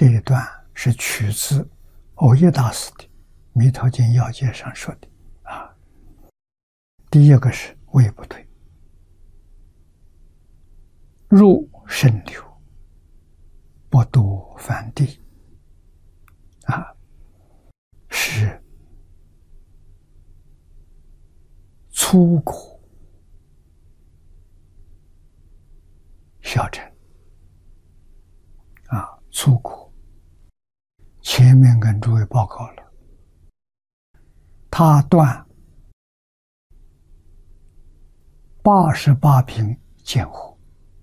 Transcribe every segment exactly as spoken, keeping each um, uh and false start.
这一段是取自藕益大师的《弥陀经要解》上说的啊。第一个是位不退，入深流，不堕凡地啊，是粗苦小乘啊，粗苦。前面跟诸位报告了，他断八十八品见惑，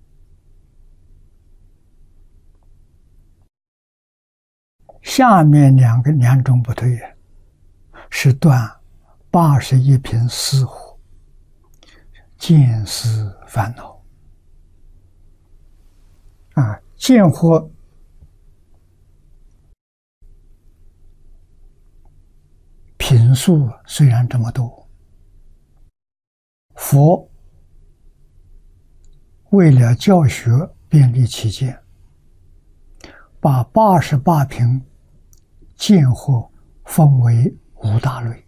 下面两个两种不退是断八十一品思惑，见思烦恼啊，见惑品数虽然这么多，佛为了教学便利起见，把八十八品见惑分为五大类：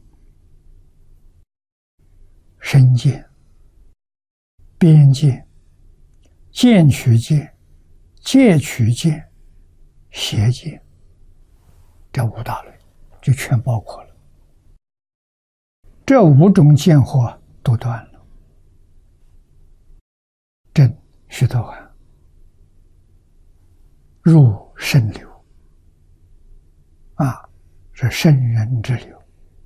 身见、边见、见取见、戒取见、邪见，这五大类就全包括了。这五种见惑都断了，正须陀洹入圣流啊，是圣人之流，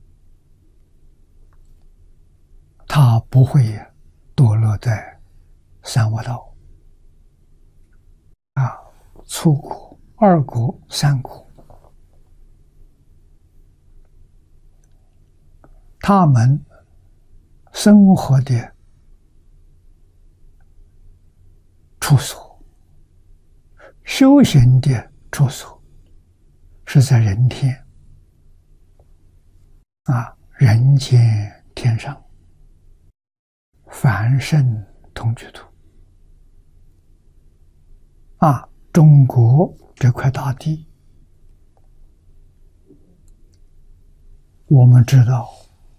他不会堕落在三恶道啊，粗苦、二苦、三苦。他们生活的处所，修行的处所是在人天啊，人间天上，凡圣同居土啊，中国这块大地，我们知道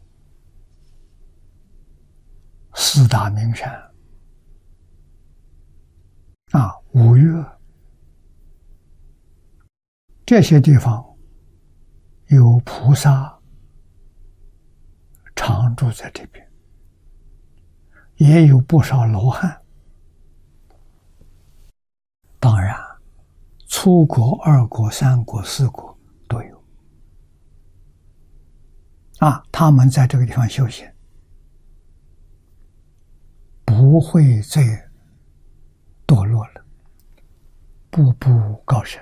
四大名山啊，五岳这些地方有菩萨常住在这边，也有不少罗汉。当然，粗国、二国、三国、四国都有啊，他们在这个地方修行，不会再堕落了，步步高升。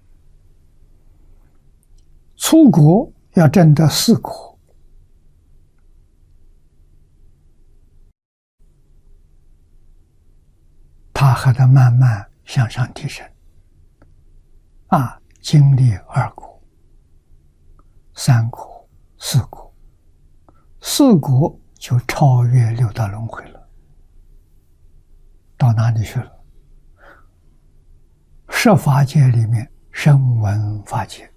粗国要证得四国，他还得慢慢向上提升啊，经历二国、三国、四国，四国就超越六道轮回了。到哪里去了？十法界里面声闻法界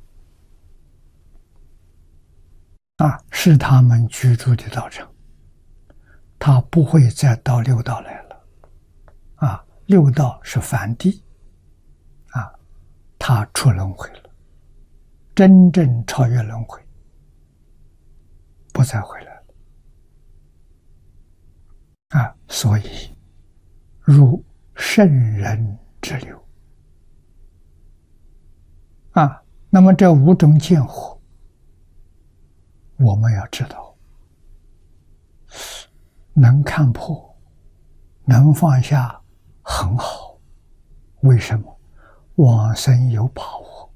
啊，是他们居住的道场，他不会再到六道来了啊，六道是凡地啊，他出轮回了，真正超越轮回，不再回来了啊，所以入圣人之流啊。那么这五种见惑，我们要知道，能看破，能放下，很好。为什么？往生有把握。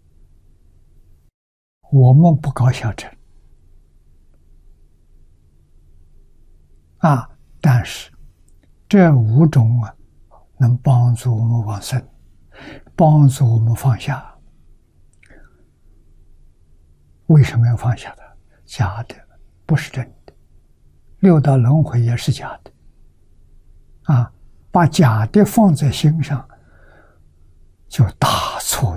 我们不搞小乘啊，但是这五种啊，能帮助我们往生，帮助我们放下。为什么要放下它？假的，不是真的。六道轮回也是假的啊，把假的放在心上，就大错